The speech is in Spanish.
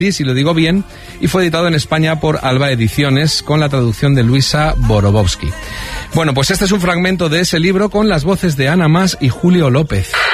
si lo digo bien, y fue editado en España por Alba Ediciones con la traducción de Luisa Borobowski. Bueno, pues este es un fragmento de ese libro con las voces de Ana Mas y Julio López.